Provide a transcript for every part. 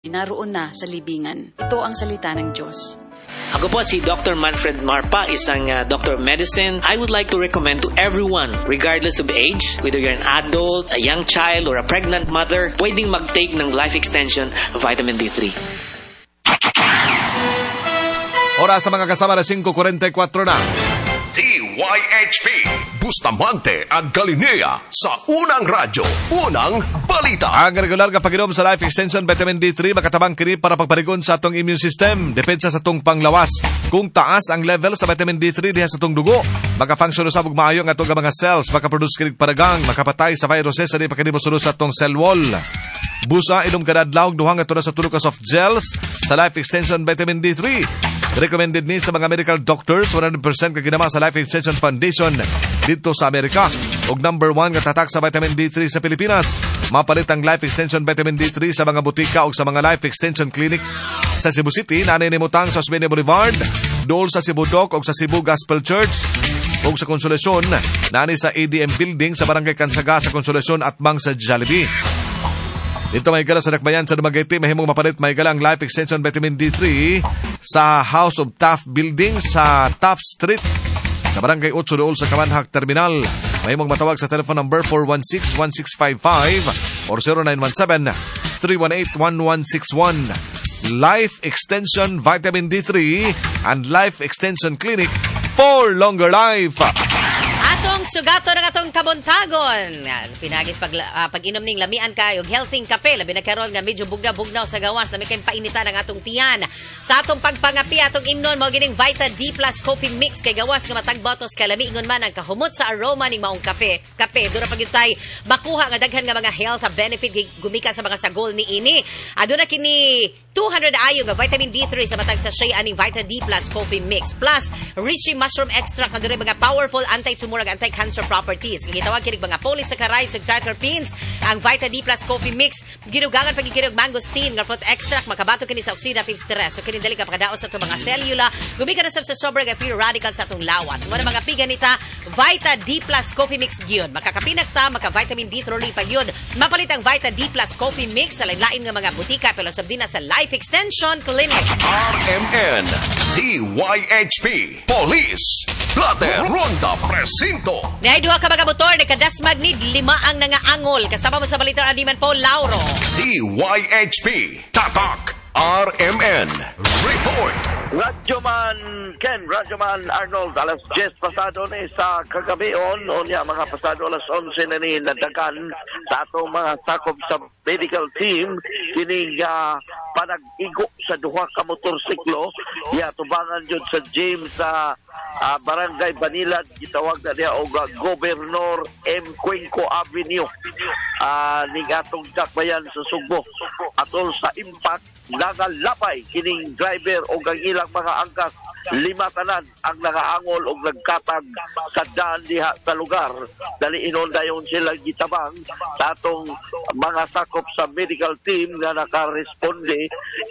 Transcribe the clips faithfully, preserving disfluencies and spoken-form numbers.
naroon na sa libingan. Ito ang salita ng Diyos. Ako po si Doctor Manfred Marpa, isang uh, doctor of medicine. I would like to recommend to everyone, regardless of age, whether you're an adult, a young child, or a pregnant mother, pwedeng mag-take ng life extension vitamin D three. Oras sa mga kasama na five forty-four na. D Y H P Bustamante ang Galilea sa unang radyo, unang balita. Ang regular nga pag-inom sa Life Extension Vitamin D three makatabang kini para pagparigon sa atong immune system, depensa sa atong panglawas. Kung taas ang level sa vitamin D three diha sa atong dugo, maka-function usab og maayo ang atong mga cells, maka-produce kini paragang, makapatay sa viruses ani pakinibusulod sa atong cell wall. Busa inom kada adlaw duha nga tuna sa tulo ka soft gels sa Life Extension Vitamin D three. Recommended ni sa mga medical doctors, one hundred percent kaginama sa Life Extension Foundation dito sa Amerika. Og number one nga tatak sa vitamin D three sa Pilipinas. Mapalit ang Life Extension Vitamin D three sa mga butika o sa mga Life Extension Clinic sa Cebu City, nanay ni Mutang sa Osmeña Boulevard, Dole sa Cebu Doc o sa Cebu Gospel Church, o sa Konsolasyon, nanay sa A D M Building sa Barangay Kansaga sa Konsolasyon at Mang sa Jollibee. Dito may gala sa Dakbayan sa Dumaguete, mahimong mapalit may gala ang Life Extension Vitamin D three sa House of Taft Building sa Taft Street sa Barangay eight dool sa Kamanhak Terminal. Mahimong matawag sa telephone number four one six, one six five five or zero nine one seven, three one eight, one one six one. Life Extension Vitamin D three and Life Extension Clinic for longer life. Atong sugato ng atong kabuntagon. Pinagis pag, uh, pag-inom ning lamian kayo, healthy kape, labi na karon nga medyo bugna-bugnaw sa gawas, na may kayong painitan ng atong tiyan. Sa atong pagpangapi, atong imnon, mo gining Vita D Plus Coffee Mix, kay gawas nga matagbotos, kalami ingon man ang kahumot sa aroma ning maong kape. Kape, doon na pagyutay, makuha nga daghan nga mga health benefit gumika sa mga sagol ni ini. Ado na kini two hundred ayo nga vitamin D three sa matag sa siya aning Vita D Plus Coffee Mix. Plus, Richie Mushroom Extract, na doon mga powerful anti-tumor anti-cancer properties. Gitawag kinig mga polysaccharides ug triterpenes ang Vita D Plus Coffee Mix. Ginugangan pagikinog mangosteen nga fruit extract, makabato kini sa oxidative stress. So kini dali ka pakadaos sa itong mga cellula. Gumika na sab sa sobra nga free radicals sa itong lawas. Muna mga piganita, Vita D Plus Coffee Mix gyud. Makakapinak ta, maka-vitamin D three pa gyud. Mapalit ang Vita D Plus Coffee Mix sa lain-lain nga mga butika pero sabdi na sa Life Extension Clinic. R M N D Y H P Police Plate Ronda Presinto. Naay duha ka mga motor ni kadasmag ni lima ang nangaangol kasama mo sa balitan Adiman po Lauro. D Y H P Tatak R M N Report. Radyoman Ken, Radyoman Arnold, alas ten pasado ni sa kagabion, o niya mga pasado alas eleven na ni nadagan sa atong mga sakop sa medical team, kining uh, panag-igo sa duha ka motorsiklo, ya tubangan yun sa James sa uh, Barangay Banilad, gitawag na niya o uh, Gobernador M. Cuenco Avenue, uh, ning atong dakbayan sa Sugbo. Atol sa impact, nagalapay kining driver o ang ilang mga angkas, lima tanan ang nakaangol o nagkatag sa daan diha sa lugar. Dali inondayon sila gitabang sa atong mga sakop sa medical team na nakaresponde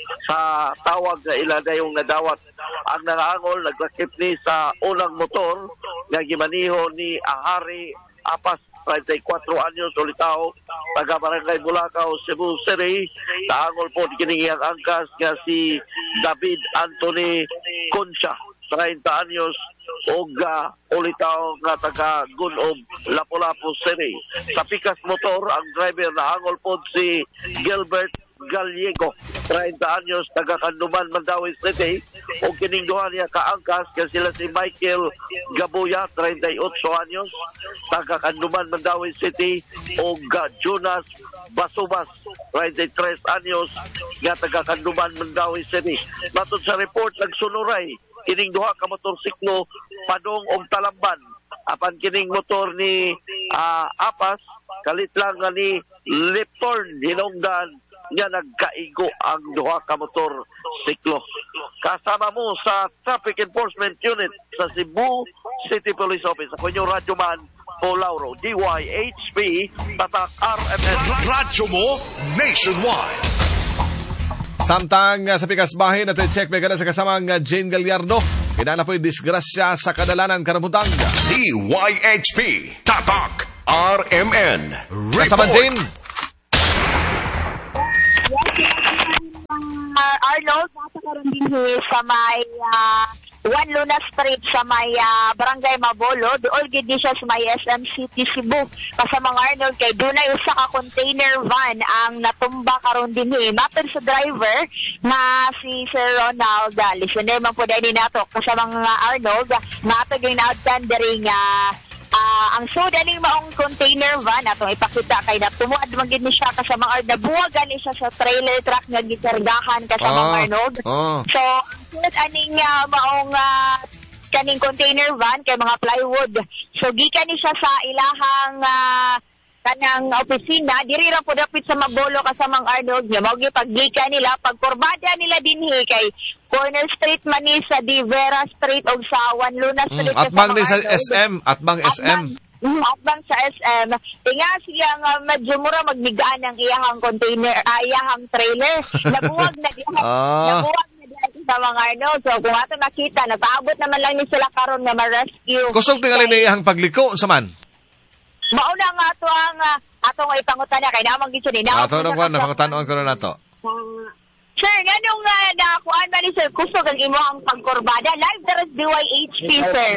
sa tawag na iladayong nadawat. Ang nakaangol nagrakip ni sa unang motor nga gimaniho ni Ahari Apas, thirty-four anyos, solitaw, taga Barangay Bulacau, Cebu City. Naangol po kining iyang angkas nga si David Anthony Concha, thirty anyos, og uh, ulitaw nga taga Gunob, Lapu-Lapu City. Sa pikas motor, ang driver naangol po si Gilbert Gallego, thirty anyos, taga Kanduman, Mandawi City. O kining duha niya kaangkas kaya sila si Michael Gabuya, thirty-eight anyos, taga Kanduman, Mandawi City. O uh, Jonas Basubas, thirty-three anyos, nga taga Kanduman, Mandawi City. Matod sa report, nagsunuray kining duha ka motorsiklo padong og Talamban. Apan kining motor ni uh, Apas, kalit lang nga ni left turn, hinungdan nga nagkaigo ang duha ka motor siklo. Kasama mo sa Traffic Enforcement Unit sa Cebu City Police Office. Ako yung Radyoman po Lauro, D Y H P Tatak R M N. Radyo mo nationwide. Samtang uh, sa pikas bahin natin check may gana sa kasamang uh, Jane Gallardo. Kinala po'y disgrasya sa kadalanan Karamutang. D Y H P Tatak R M N Report. Kasama Jane. uh, Arnold, nasa karon din sa may uh, Juan Luna Street sa may uh, Barangay Mabolo. Doon gid ni siya sa may S M City Cebu. Kasama mga Arnold kay dunay usa ka container van ang natumba karon din eh. Matud sa driver na si Sir Ronald. Uh, listener man po dahil nato kasama mga Arnold. Matod yung na-outstanding uh, uh, ang soda ning maong container van atong ipakita kay natumuad man gid ni siya kasama mga nabuwag ani siya sa trailer truck nga gikargahan kasama mga Ah. Arnold. Oh. So, ang aning uh, maong uh, kaning container van kay mga plywood. So, gikan ni siya sa ilahang uh, kanang opisina, diri ra po dapit sa Mabolo kasamang Arnold niya. Mao paggikan nila, pagkurbada nila dinhi kay Corner Street man ni sa Di Vera Street o sa Juan Luna Street. Mm, atbang ni sa S M, atbang S M. Mm, atbang sa S M. Tinga siya nga medyo mura magnigaan ang iyahang container, uh, iyahang trailer. Nabuwag na diha. Ah. Nabuwag na diha sa mga Arnold. So, kung ato nakita, nagpaabot naman lang ni sila karon nga ma-rescue. Kusog tingali na iyang pagliko sa man. Mauna nga ato ang uh, ato nga ipangutan na kay namang gito ni. Ato nang kuan, napangutanon ko na nato. Sir, nganong nga uh, nakuan man ni Sir kusog ang imong pagkurbada live daras D Y H P sir.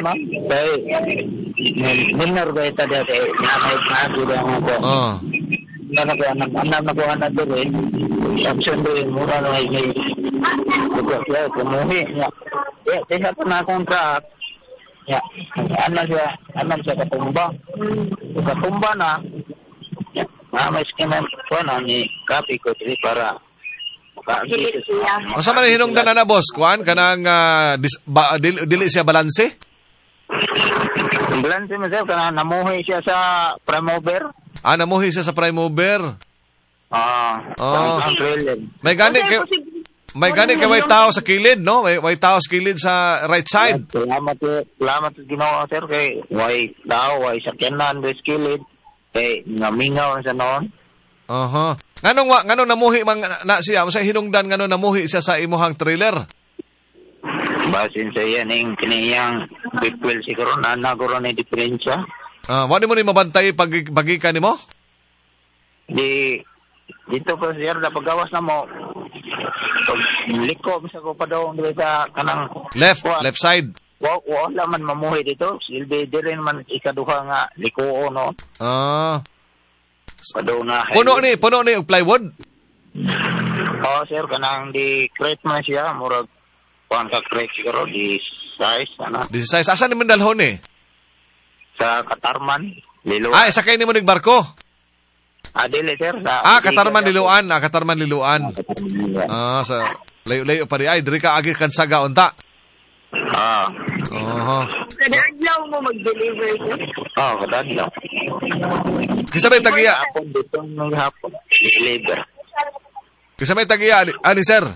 Benar ba ito dati? Namay pagi lang ako. Oh. Nakuha na, nakuha na doon eh. Action doon, mura na ay may bukas siya, kumuhi niya. Eh, tingnan ko na contract. Ya, ano siya, ano siya katumba. Katumba na, ya, mamay skinan ko na ni copy ko dili para makaagit siya. O sa man hinungdan na na boss, kuan kanang uh, dis, ba, dili, dili siya balanse? Balance mo sir, kana namuhi siya sa prime mover. Ah, namuhi siya sa prime mover. Ah, Oh. ang trailer. May gani kay may gani kay way tao sa kilid, no? May way tao sa kilid sa right side. Salamat eh, salamat sa ginawa sir kay way tao, way sakyanan, way skilled. Kay ngamingaw sa noon. Aha. Nganong wa nganong namuhi man na siya sa hinungdan ngano namuhi siya sa imuhang trailer? Basin sa yan yung kiniyang bitwil siguro na naguro na diferensya. Ah, wa mo ni mabantay pag pagikan nimo? Di dito ko sir na paggawas na mo. Pag liko bisa ko pa daw dito sa kanang Left, wa, left side. Wa wala man mamuhi dito. Silbi di rin man ikaduha nga liko no. Ah. Padaw na. Puno ni, puno ni og plywood. Oh sir kanang di crate man siya murag kuan ka crate siguro di size ana Di size asa ni mandalhon ni? sa Katarman Lilo. Ah, isa kay nimo nig barko. Ah, dili sir sa Ah, Katarman Liluan, ah, Katarman Liluan. Katarman. Ah, sa layo-layo pa ri ay diri ka agi kan saga unta. Ah. Oho. Kadaglaw mo mag-deliver sir. Oh, kadadlaw. Kisa may tagiya, Hapon dito ng hapon. Deliver. kisa may tagiya ani, ani sir.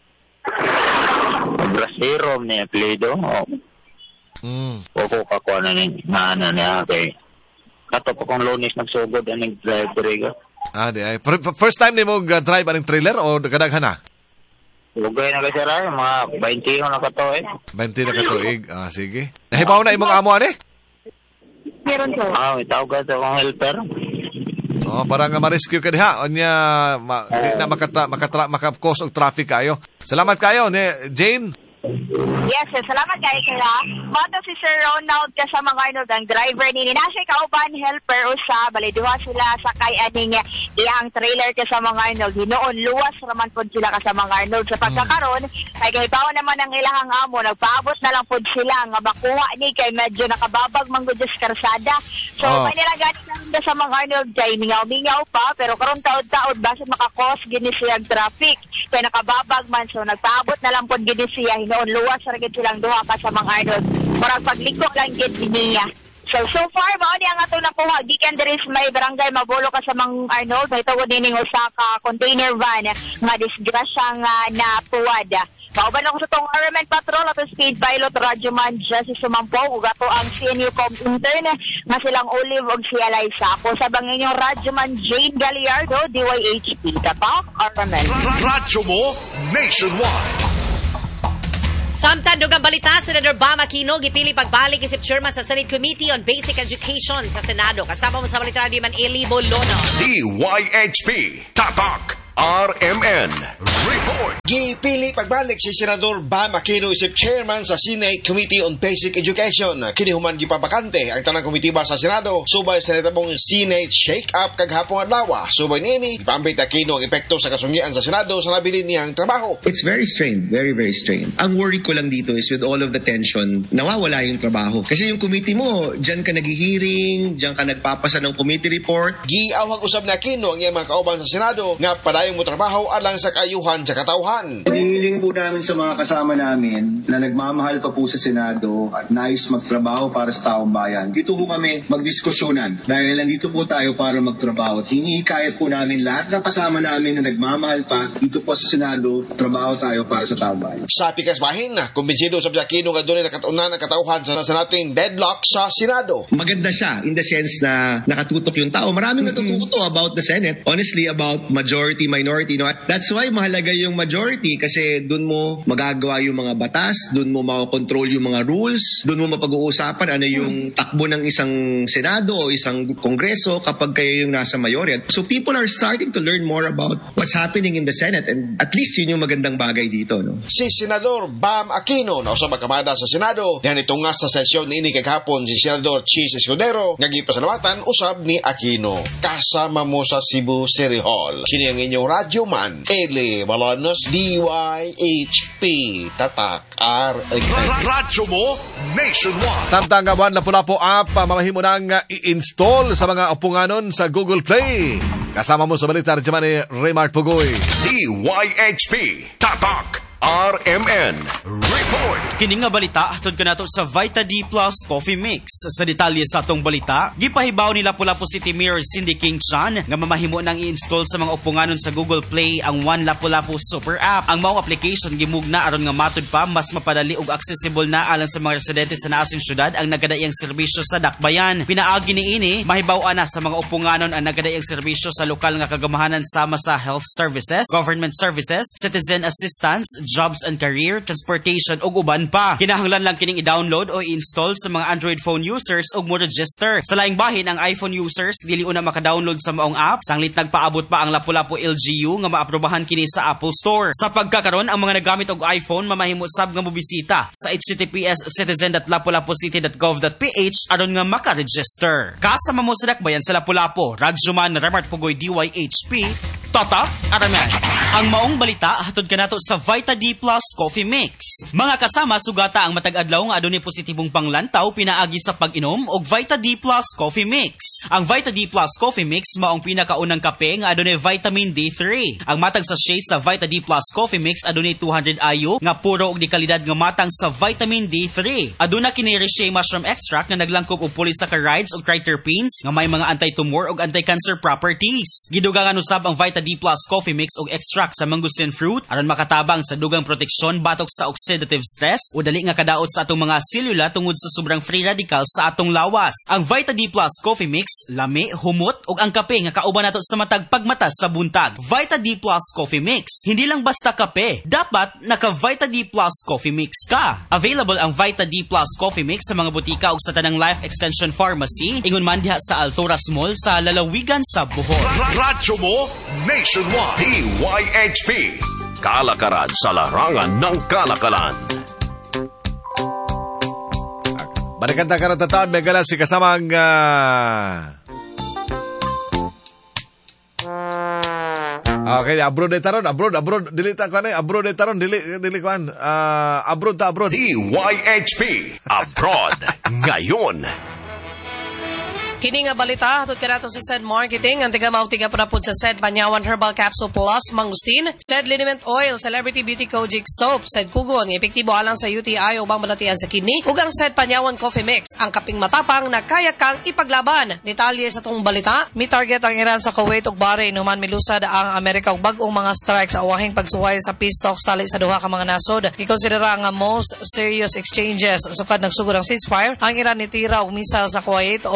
Brasero ni apelido. Oh. Mm. Oko ka ko na ni na na na kay. Kato pa kong lunes nagsugod ang driver ko. Ah, di ay. Fir- First time nimo uh, drive aning trailer o kadaghan na? Lugay na kasi ray mga twenty na kato eh. twenty na katuig. Ah, sige. Nahibaw na imong amo ani? Meron sir. Ah, itawag ka akong helper. Oh, para nga ma-rescue ka diha. Onya ma, di na makata makatra makakos og traffic kayo. Salamat kayo ni Jane. Yes, sir. Salamat kayo kaya. Mato si Sir Ronald kasama mga Arnold ang driver ni Ninashay kauban helper usa baliduha sila sa kay aning iyang trailer kasama mga Arnold. Hinoon luwas raman pod sila kasama mga Arnold sa pagkakaron kay gibaw naman ang ilahang amo nagpaabot na lang pod sila nga makuha ni kay medyo nakababag man gud sa karsada. So Oh. may nilagani lang sa mga Arnold kay mingaw-mingaw pa pero karon taod-taod basin makakos gini siya traffic kay nakababag man so nagpaabot na lang pod gini siya noon luwas ra gid silang duha ka sa mga Arnold. Murag pagliko lang gid niya. So so far mao ni ang ato nakuha gikan diri sa may barangay Mabolo ka sa mga Arnold may tawod dining usa ka container van nga disgrasya nga natuwad. Kauban ako sa tong R M N Patrol at Speed Pilot Radyoman Jesse Sumampong ug ato ang C N U Com intern nga silang Olive ug si Eliza. Ako sa bangin yung Radyoman Jane Galliardo D Y H P Tapak R M N. Radyo mo nationwide. Samtang dugang balita, Senator Bam Aquino gipili pagbalik isip chairman sa Senate Committee on Basic Education sa Senado. Kasama mo sa balita di man Eli Bolono. D Y H P Tatak R M N Report. Gipili pagbalik si Senador Bam Aquino isip chairman sa Senate Committee on Basic Education. Kinihuman gipabakante ang tanang komitiba sa Senado subay sa natabong Senate shake-up kaghapon adlaw. Subay niini gipambit Aquino ang epekto sa kasungian sa Senado sa nabilin niyang trabaho. It's very strained, very very strained. Ang worry ko lang dito is with all of the tension, nawawala yung trabaho. Kasi yung committee mo, diyan ka naghihiring, diyan ka nagpapasa ng committee report. Giawhang usab na Aquino ang iyang mga kauban sa Senado nga padayong mo trabaho alang sa kayuhan sa katawhan. Hinihiling po namin sa mga kasama namin na nagmamahal pa po sa Senado at nais magtrabaho para sa taong bayan. Dito po kami magdiskusyonan dahil nandito po tayo para magtrabaho. Hinihikayat po namin lahat ng kasama namin na nagmamahal pa dito po sa Senado, trabaho tayo para sa taong bayan. Sa pikas bahin na, kumbinsido sa Aquino nga doon ay nakatunan ang katauhan sa, sa nating deadlock sa Senado. Maganda siya in the sense na nakatutok yung tao. Maraming natututo about the Senate. Honestly, about majority, minority. No? That's why mahalaga yung majority kasi doon mo magagawa yung mga batas, doon mo makakontrol yung mga rules, doon mo mapag-uusapan ano yung takbo ng isang Senado o isang Kongreso kapag kayo yung nasa mayorya. So people are starting to learn more about what's happening in the Senate and at least yun yung magandang bagay dito. No? Si Senador Bam Aquino na usab kamada sa Senado dihan itong nga sa sesyon ini kagahapon si Senador Chis Escudero nga gipasalamatan usab ni Aquino. Kasama mo sa Cebu City Hall. Kini ang inyong radyo man, Eli Balanos, D Y H P, Tatak, R M N. Radyo mo nationwide. Samtang gawan Lapu-Lapu app, mamahimo nang i-install sa mga upunganon sa Google Play. Kasama mo sa balita rin ni Raymart Pugoy. D Y H P, Tatak, R M N Report. Kini nga balita hatod kanato sa Vita D Plus Coffee Mix. Sa detalye sa atong balita, gipahibaw ni Lapu-Lapu City Mayor Cindy King Chan nga mamahimo nang i-install sa mga upunganon sa Google Play ang One Lapu-Lapu Super App. Ang maong application gimugna aron nga matud pa mas mapadali ug accessible na alang sa mga residente sa naasing syudad ang nagadayang serbisyo sa dakbayan. Pinaagi niini mahibaw ana sa mga upunganon ang nagadayang serbisyo sa lokal nga kagamahanan sama sa health services, government services, citizen assistance, jobs and career, transportation ug uban pa. Kinahanglan lang kining i-download o i-install sa mga Android phone users ug mo register. Sa laing bahin ang iPhone users dili una maka-download sa maong app, sanglit nagpaabot pa ang Lapu-Lapu L G U nga maaprobahan kini sa Apple Store. Sa pagkakaron ang mga nagamit og iPhone mamahimo sab nga mobisita sa h t t p s dot citizen dot lapu-lapu city dot gov dot p h aron nga maka-register. Kasama mo sa dakbayan sa Lapu-Lapu, Radyoman Raymart Pugoy, D Y H P, Tata, Araman. Ang maong balita hatod kanato sa Vita D Plus Coffee Mix. Mga kasama sugata ang matag adlaw nga adunay positibong panglantaw pinaagi sa pag-inom og Vita D Plus Coffee Mix. Ang Vita D Plus Coffee Mix maong pinakaunang kape nga adunay vitamin D three. Ang matag sachet sa Vita D Plus Coffee Mix adunay two hundred I U nga puro og dekalidad nga matang sa vitamin D three. Aduna kini reishi mushroom extract nga naglangkob og polysaccharides ug triterpenes nga may mga anti-tumor ug anti-cancer properties. Gidugangan usab ang Vita D Plus Coffee Mix og extract sa mangosteen fruit aron makatabang sa dugang proteksyon batok sa oxidative stress o dali nga kadaot sa atong mga selula tungod sa sobrang free radicals sa atong lawas. Ang Vita D Plus Coffee Mix, lami, humot ug ang kape nga kauban nato sa matag pagmata sa buntag. Vita D Plus Coffee Mix, hindi lang basta kape, dapat naka Vita D Plus Coffee Mix ka. Available ang Vita D Plus Coffee Mix sa mga butika ug sa tanang Life Extension Pharmacy ingon man diha sa Alturas Mall sa Lalawigan sa Bohol. Radyo mo nationwide. D Y H P, kalakaran sa larangan ng kalakalan. Balikan ta karon tataan may gala si kasamang uh... Okay, abroad de taron, abroad, abroad, dili ta kuan abroad de taron, dili dili kuan. Uh, abroad ta abroad. D Y H P, abroad ngayon. Kini nga balita hatod kanato si Sed Marketing ang tiga mautiga panapod sa Sed Banyawan Herbal Capsule Plus Mangustin, Sed Liniment Oil, Celebrity Beauty Kojic Soap, Sed Kugon, epektibo alang sa U T I o bang malatian sa kidney, ug ang Sed Panyawan Coffee Mix, ang kaping matapang na kaya kang ipaglaban. Detalye sa tong balita, mi target ang Iran sa Kuwait ug Bahrain human milusad ang Amerika ug bag-ong mga strikes sa awahing pagsuway sa peace talks tali sa duha ka mga nasod. Gikonsidera nga most serious exchanges sukad nagsugod ang ceasefire. Ang Iran nitira og missile sa Kuwait ug Bahrain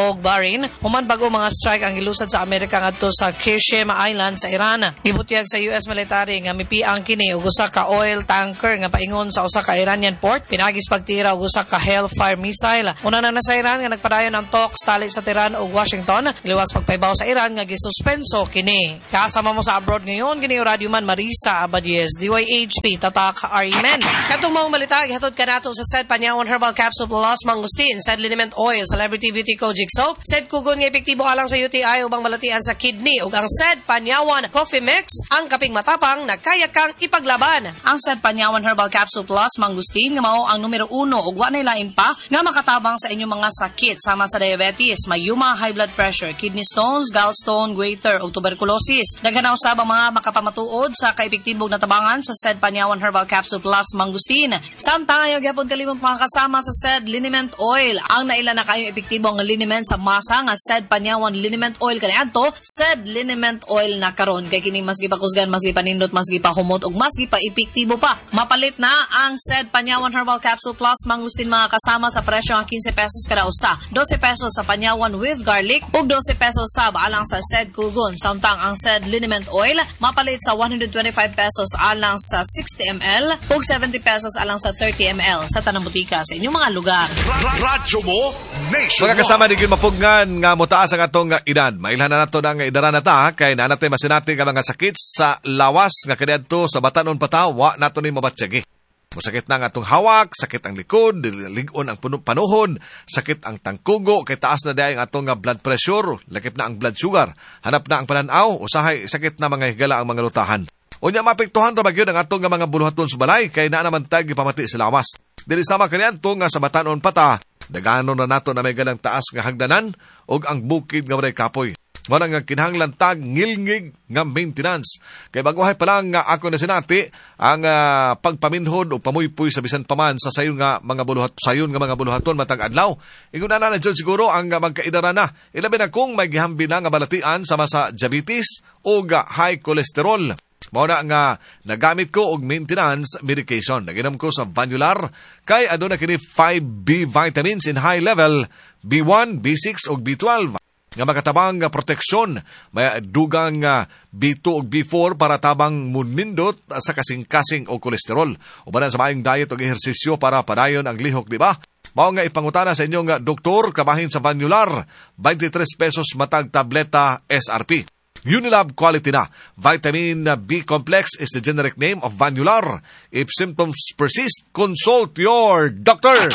Ukraine human bago mga strike ang gilusad sa Amerika ngadto sa Keshima Island sa Iran. Gibutyag sa U S military nga mipiang kini og usa ka oil tanker nga paingon sa usa ka Iranian port pinagis pagtira og usa ka Hellfire missile. Una na na sa Iran nga nagpadayon ang talks tali sa Tehran ug Washington. Liwas pagpaybaw sa Iran nga gisuspenso kini. Kasama mo sa abroad ngayon kini Radio Man Marisa Abadies D Y H P Tatak Arimen. Katong mga balita gihatod kanato sa said Panyawan Herbal Capsule Plus Mangustin, said Liniment Oil, Celebrity Beauty Kojic Soap, said Kugon nga epektibo alang sa U T I ubang malatian sa kidney ug ang said Panyawan Coffee Mix ang kaping matapang na kaya kang ipaglaban. Ang said Panyawan Herbal Capsule Plus Mangustin nga mao ang numero uno ug wa nay lain pa nga makatabang sa inyong mga sakit sama sa diabetes, mayuma, high blood pressure, kidney stones, gallstone, goiter ug tuberculosis. Daghan usab ang mga makapamatuod sa kaepektibong natabangan sa said Panyawan Herbal Capsule Plus Mangustin. Samtang ayaw gyapon kalimot mga kasama sa said liniment oil. Ang naila na kayo epektibo ang liniment sa masa nga said Panyawan liniment oil kaniadto said liniment oil na karon kay kini mas gipakusgan, mas gipanindot, mas gipahumot ug mas gipa-epektibo pa. Mapalit na ang said Panyawan Herbal Capsule Plus Mangustin mga kasama sa presyo nga fifteen pesos kada usa, twelve pesos sa Panyawan with garlic ug twelve pesos sab alang sa said Kugon. Samtang ang said liniment oil mapalit sa one hundred twenty-five pesos alang sa sixty milliliters ug seventy pesos alang sa thirty milliliters sa tanang butika sa inyong mga lugar. Radyo mo Nation. Mga kasama di gyud mapugnan nga motaas ang atong edad. Mailhan na nato nga idara na ta kay nanate masinati nga mga sakit sa lawas nga kaniadto sa batanon pata wa nato ni mabatsyagi. Masakit na ang atong hawak, sakit ang likod, ligon ang panuhon, sakit ang tangkugo, kay taas na dahil ang atong blood pressure, lakip na ang blood sugar, hanap na ang pananaw, usahay sakit na mga higala ang mga lutahan. Unya mapektuhan ra bagyo ang atong mga buluhaton sa balay, kay naa naman tag ipamati sa lawas. Dili sama kaniadto nga sa batanon pata, dagano na nato na may ganang taas nga hagdanan, og ang bukid nga maray kapoy. Wala nga kinahanglan tag ngilngig nga maintenance. Kay baguhay pa lang nga ako na sinati ang uh, pagpaminhod o pamuypuy sa bisan paman sa sayon nga mga buluhat sayon nga mga buluhaton matag adlaw. Ingon na na jud siguro ang uh, magkaidara na. Ilabi na kung may gihambi na nga balatian sama sa diabetes o uh, high cholesterol. Mao na nga nagamit ko og maintenance medication. Naginom ko sa Vanular kay aduna kini five B vitamins in high level, B one, B six ug B twelve. Nga makatabang nga proteksyon, may dugang nga B two ug B four para tabang munindot sa kasing-kasing o kolesterol. Ubanan sa maayong diet ug ehersisyo para padayon ang lihok, di ba? Mao nga ipangutana sa inyong nga doktor kabahin sa Vanular, twenty-three pesos matag tableta S R P. Unilab quality na. Vitamin B complex is the generic name of Vanular. If symptoms persist, consult your doctor.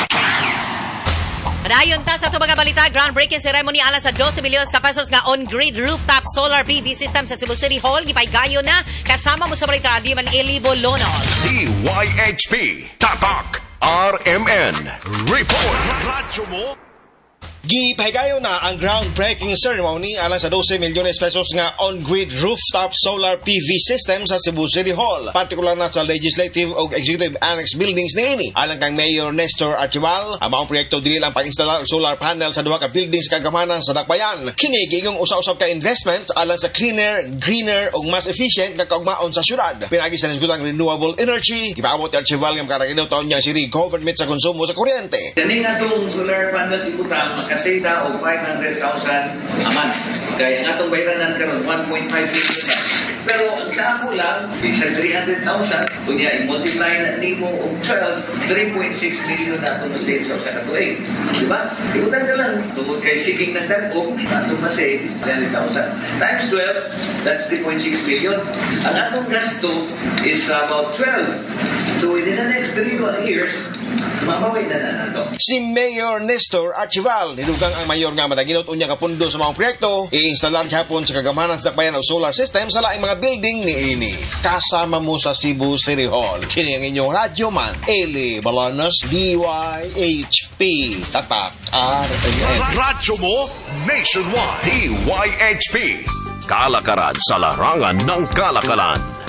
Padayon ta sa ito mga balita, groundbreaking ceremony alang sa twelve milyon ka pesos nga on-grid rooftop solar P V system sa Cebu City Hall. Gipaygayo na, kasama mo sa balita, di man Elibo Lonos. D Y H P, Tatak, R M N, Report. Radyo mo. Gipahigayo na ang groundbreaking ceremony alang sa twelve milyones pesos nga on-grid rooftop solar P V system sa Cebu City Hall, partikular na sa Legislative o Executive Annex buildings niini. Alang kang Mayor Nestor Archival, ang maong proyekto dili lang pag-install solar panel sa duha ka buildings kagamanan sa Dakbayan. Kini gigong usa-usab ka investment alang sa cleaner, greener ug mas efficient nga kaugmaon sa syudad. Pinagi sa nasgutang renewable energy, gipaabot ni Archival nga karaginaw taon niya siri government sa konsumo sa kuryente. Kani nga itong solar panels ibutang makasita o five hundred thousand a month. Kaya nga itong bayaran karon one point five million na. Pero ang sako lang, isa three hundred thousand, kunya i-multiply na nimo o twelve, three point six million na itong masave sa usa ka tuig. Diba? Ibutang ka lang. Tungkol kay seeking ng dagko, itong masave, three hundred thousand. Times twelve, that's three point six million. Ang atong gasto is about twelve. So within the next three years, mamaway na na nato. Si Mayor Nestor Archival, nidugang ang mayor nga madaginot unya ka pundo sa mga proyekto, i-installer hapon sa kagamanan sa Dakbayan o solar system sa laing mga building ni ini. Kasama mo sa Cebu City Hall. Kini ang inyong radyo man, Eli Balanos, D Y H P, Tatak, R M N. Radyo mo Nationwide. D Y H P, kalakaran sa larangan ng kalakalan.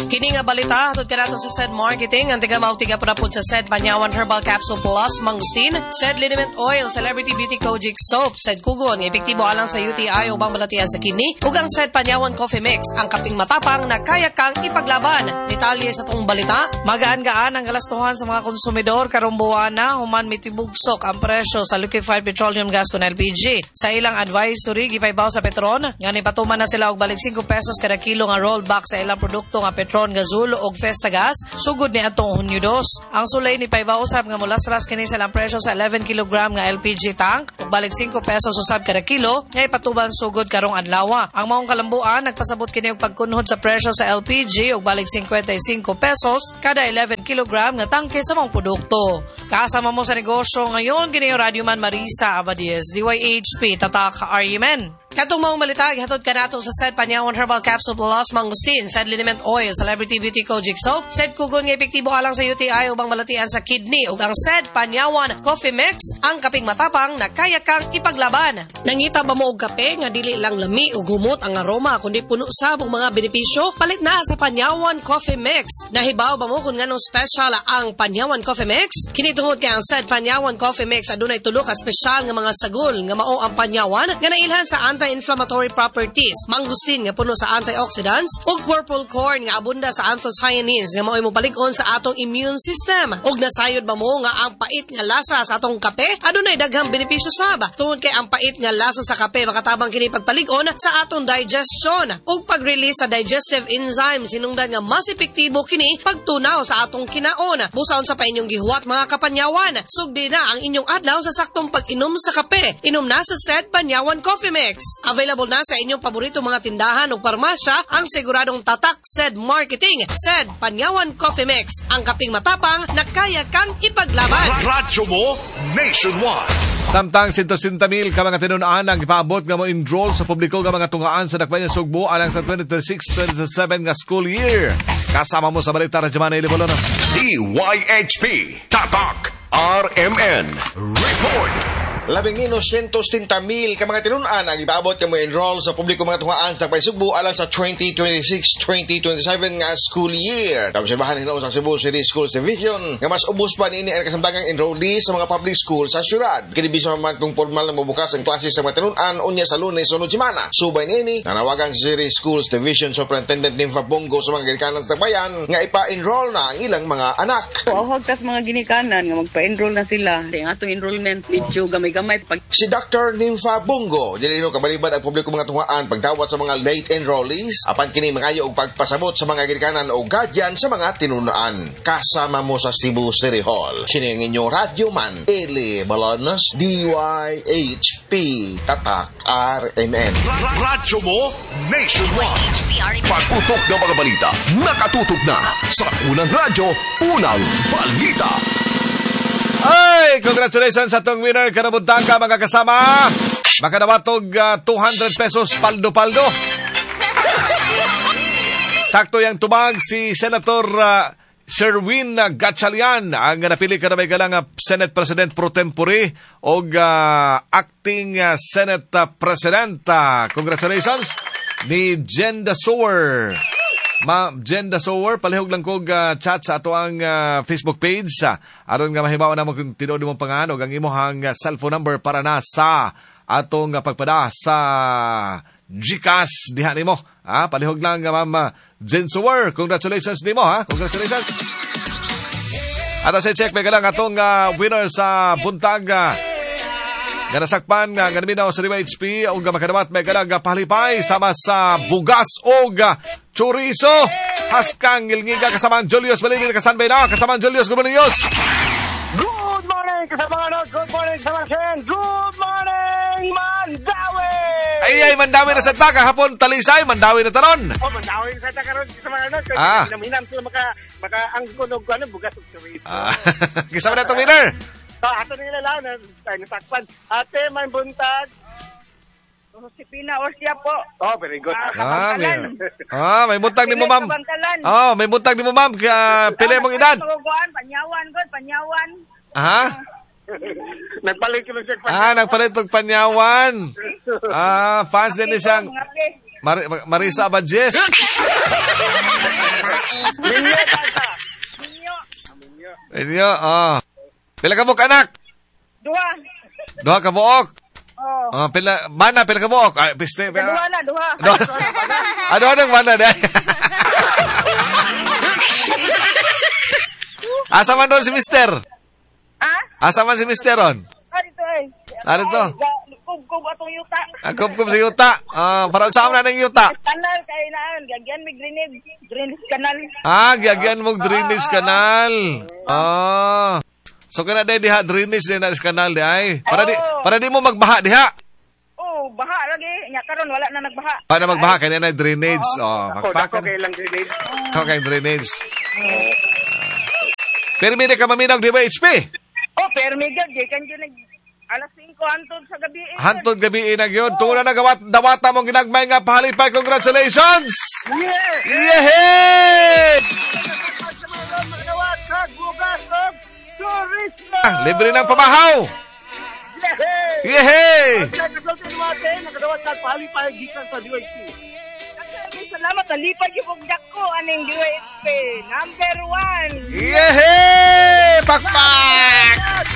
Kini nga balita, hatod ka nato sa S E D Marketing. Ang tiga mautiga po na po sa S E D Panyawan Herbal Capsule Plus Mangustin, S E D Liniment Oil, Celebrity Beauty Kojic Soap, S E D Kugon, epektibo alang sa U T I o bang balatian sa kidney, ug ang S E D Panyawan Coffee Mix, ang kaping matapang na kaya kang ipaglaban. Detalye sa tong balita, magaan-gaan ang galastuhan sa mga konsumidor karong buwan na human mitibugsok ang presyo sa liquefied petroleum gas kon L P G. Sa ilang advisory gipaybaw sa Petron, nga nipatuman na sila og balik five pesos kada kilo nga rollback sa ilang produkto nga Petron, Gazul og Festa Gas sugod ni atong Hunyo two. Ang sulay ni paybaw usab nga mulaslas kini sa ilang presyo sa eleven kilogram nga L P G tank ug balik five pesos usab kada kilo nga ipatuban sugod karong adlaw. Ang maong kalambuan nagpasabot kini og pagkunhod sa presyo sa L P G ug balik fifty-five pesos kada eleven kilogram nga tangke sa mga produkto. Kasama mo sa negosyo ngayon kini yung Radio Man Marisa Abadies, D Y H P Tatak R M N. Katong maong malita, ihatod ka nato sa S E D Panyawan Herbal Capsule Plus Mangustin, S E D Liniment Oil, Celebrity Beauty Kojic Soap, S E D Kugon nga epektibo alang sa U T I ubang malatian sa kidney, ug ang S E D Panyawan Coffee Mix, ang kaping matapang na kaya kang ipaglaban. Nangita ba mo og kape nga dili lang lami ug humot ang aroma kundi puno sab og mga benepisyo? Palit na sa Panyawan Coffee Mix. Nahibaw ba mo kung nganong special ang Panyawan Coffee Mix? Kini tungod kay ang S E D Panyawan Coffee Mix adunay tulo ka special nga mga sagol nga mao ang panyawan nga nailhan sa anti-inflammatory properties, mangustin nga puno sa antioxidants, ug purple corn nga abunda sa anthocyanins nga mao'y mopalig-on sa atong immune system. Ug nasayod ba mo nga ang pait nga lasa sa atong kape adunay daghang benepisyo sab. Tungod kay ang pait nga lasa sa kape makatabang kini pagpalig-on sa atong digestion ug pag-release sa digestive enzymes hinungdan nga mas epektibo kini pagtunaw sa atong kinaon. Busaon sa pa inyong gihuwat mga kapanyawan, sugdi na ang inyong adlaw sa saktong pag-inom sa kape. Inom na sa S E D Panyawan Coffee Mix. Available na sa inyong paborito mga tindahan o parmasya ang siguradong tatak S E D Marketing, S E D Panyawan Coffee Mix, ang kaping matapang na kaya kang ipaglaban. Radyo mo nationwide. Samtang one hundred sixty mil ka mga tinunaan ang ipaabot nga mo enroll sa publiko nga mga tungaan sa Dakbayan Sugbo alang sa twenty twenty-six twenty twenty-seven nga school year. Kasama mo sa balita Radyo Man Ilibolo na D Y H P Tatak R M N Report. Labing minus one hundred sixty mil ka mga tinunaan ang ipaabot ka mo enroll sa publiko mga tungaan sa Dakbayan Sugbo alang sa twenty twenty-six twenty twenty-seven nga school year. Tapos ibahan ng sa Cebu City Schools Division nga mas ubos pa niini ang kasamtangang enrollees sa mga public schools sa syudad. Kinibisa man kung formal na mabukas ang klase sa mga tinunaan unya sa Lunes sunod semana. Subay niini nanawagan sa City Schools Division Superintendent Nympha Bongo sa mga ginikanan sa Dakbayan nga ipa-enroll na ang ilang mga anak. Huwag tas mga ginikanan nga magpa-enroll na sila. Ang atong enrollment medyo gamay gamay. Si Doctor Nympha Bongo, dilino kabalibad ang publiko mga tungaan pagdawat sa mga late enrollees, apan kini mangayo og pagpasabot sa mga ginikanan o guardian sa mga tinunaan. Kasama mo sa Cebu City Hall. Sino ang inyong Radio Man, Eli Balonas, D Y H P Tatak R M N. Radyo mo nationwide. Pagputok ng mga balita, nakatutok na sa unang radyo, unang balita. Ay, congratulations sa tong winner. Kanabuntang ka mga kasama. Makadawatog uh, two hundred pesos paldo-paldo. Sakto yang tumag si Senator uh, Sherwin Gatchalian ang napili ka na may galang uh, Senate President pro tempore o uh, acting uh, Senate uh, President. Uh, congratulations ni Jenda Sower. Ma Jenda Sower, palihog lang kog uh, chat sa ato ang uh, Facebook page. Uh, aron nga mahibawa na mo kung tinuod mong panganog ang imuhang uh, cellphone number para na sa atong uh, pagpada sa GCash diha nimo. Ah, palihog lang uh, Ma'am uh, Jen Sower. Congratulations nimo ha. Congratulations. Ato sa check may galang atong uh, winner sa buntag uh, nga nasakpan nga uh, naminaw sa D Y H P o nga makadawat may galang uh, pahalipay sama sa bugas o uh, chorizo. Haskang ilngiga kasamang Julius Balini nakastanbay na. Kasamang Julius, good morning, Julius. Good morning, kasamang ano. Good morning, kasamang Shen. Good morning, Mandawi. Ay, ay, Mandawi na sa taka. Hapon, talisay, Mandawi na taron. Oh, Mandawi na sa taka ron, kasamang ano. Ah. Hinam sila maka, maka ang kunog ko, ano, bugas o chorizo. Ah, kasama na itong winner. So, ato nila lang, tayo natakpan. Ate, may buntag. Josepina Orsia po. Oh, very good. Ah, may, ah, may buntag ni mo, ma'am. Oh, may buntag ni mo, ma'am. Kaya pili mong edad. Panyawan, God, panyawan. Ha? Nagpalit ko lang siya. Ah, nagpalit og panyawan. Ah, fans din ni siyang Mar- Marisa Abadjes. Minyo, tata. Inyo, oh. Pila ka buok, anak? Dua. Duha ka buok? Oh. Oh, pila, mana, pila ka buok? Ay, piste. Dua na, dua. Duha. Ano, anong mana, day? Asa man doon si mister? Ha? Asa man si mister ron? Ah, dito eh. Ah, dito? Kub-kub atong yuta. Ah, kup-kup si yuta. Ah, para saan na ng yuta? Kanal, kainaan. Gagyan may drainage. Drainage kanal. Ah, gagyan mong drainage kanal. Ah. So kana day diha drainage din na kanal di ay. Para di para di mo magbaha diha. Oh, baha lagi. Nya karon wala na nagbaha. Para magbaha kanya na drainage. Oh, Ako, magpakan. dako kay lang grenade. Ikaw kay drainage. Pero hindi ka maminaw di ba H P? Oh, pero may gagay. Kanyo nag alas singko hantod sa gabi. eh. Hantod gabi na yun. Tuna na gawat dawata mong ginagmay nga pahalipay. Congratulations! Yeah! Yehey! Magawat sa bugas of turismo! Ah, libre ng pamahaw! Yehey! Yehey! Ang resulta ni Mate, nakadawat sa pahalipay gikan sa D Y P. Salamat. Nalipad yung bugdak ko. Aning D Y P. Number one. Yehey! Pakpak!